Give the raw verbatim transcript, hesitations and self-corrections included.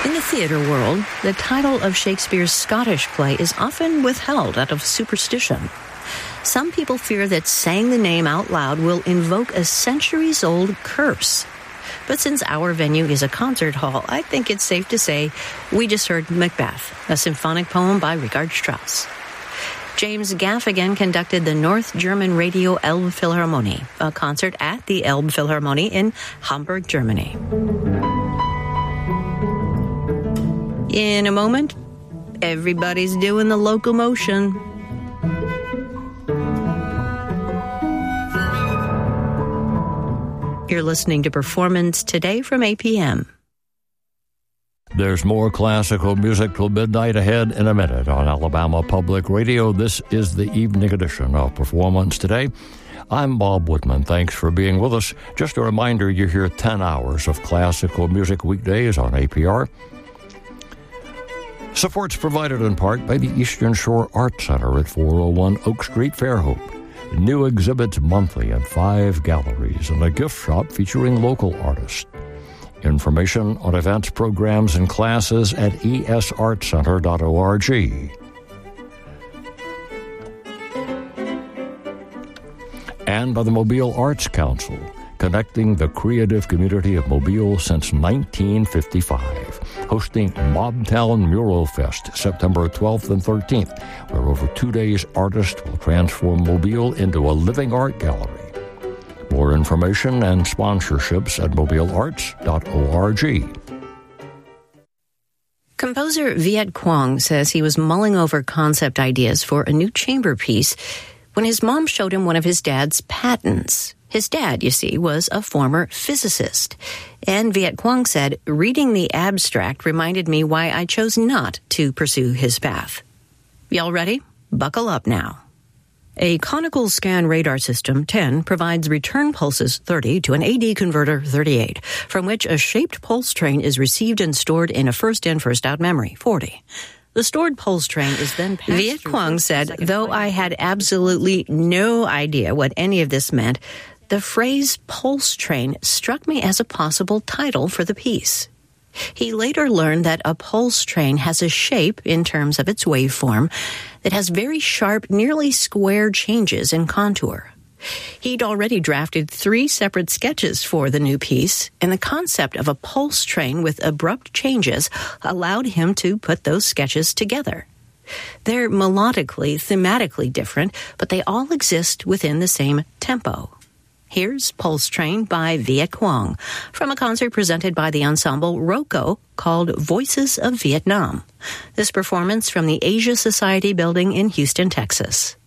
In the theater world, the title of Shakespeare's Scottish play is often withheld out of superstition. Some people fear that saying the name out loud will invoke a centuries-old curse. But since our venue is a concert hall, I think it's safe to say we just heard Macbeth, a symphonic poem by Richard Strauss. James Gaffigan conducted the North German Radio Elbphilharmonie, a concert at the Elbphilharmonie in Hamburg, Germany. In a moment, everybody's doing the locomotion. You're listening to Performance Today from A P M. There's more classical music till midnight ahead in a minute on Alabama Public Radio. This is the evening edition of Performance Today. I'm Bob Woodman. Thanks for being with us. Just a reminder, you hear ten hours of classical music weekdays on A P R. Support's provided in part by the Eastern Shore Art Center at four oh one Oak Street, Fairhope. New exhibits monthly at five galleries and a gift shop featuring local artists. Information on events, programs, and classes at e s art center dot org. And by the Mobile Arts Council, connecting the creative community of Mobile since nineteen fifty-five. Hosting Mobtown Mural Fest September twelfth and thirteenth, where over two days artists will transform Mobile into a living art gallery. More information and sponsorships at mobile arts dot org. Composer Viet Quang says he was mulling over concept ideas for a new chamber piece when his mom showed him one of his dad's patents. His dad, you see, was a former physicist. And Viet Quang said, reading the abstract reminded me why I chose not to pursue his path. Y'all ready? Buckle up now. A conical scan radar system ten provides return pulses thirty to an A D converter thirty-eight, from which a shaped pulse train is received and stored in a first-in, first-out memory, forty. The stored pulse train is then passed Viet Quang said, though I had absolutely no idea what any of this meant, the phrase pulse train struck me as a possible title for the piece. He later learned that a pulse train has a shape, in terms of its waveform, that has very sharp, nearly square changes in contour. He'd already drafted three separate sketches for the new piece, and the concept of a pulse train with abrupt changes allowed him to put those sketches together. They're melodically, thematically different, but they all exist within the same tempo. Here's Pulse Train by Viet Quang from a concert presented by the ensemble ROCO called Voices of Vietnam. This performance from the Asia Society building in Houston, Texas.